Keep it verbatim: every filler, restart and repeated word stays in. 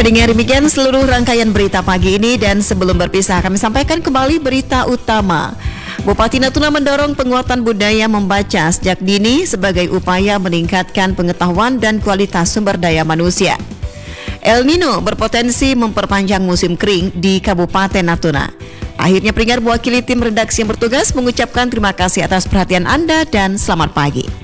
Pendengar, demikian seluruh rangkaian berita pagi ini, dan sebelum berpisah kami sampaikan kembali berita utama. Bupati Natuna mendorong penguatan budaya membaca sejak dini sebagai upaya meningkatkan pengetahuan dan kualitas sumber daya manusia. El Nino berpotensi memperpanjang musim kering di Kabupaten Natuna. Akhirnya, pendengar, mewakili tim redaksi yang bertugas mengucapkan terima kasih atas perhatian Anda dan selamat pagi.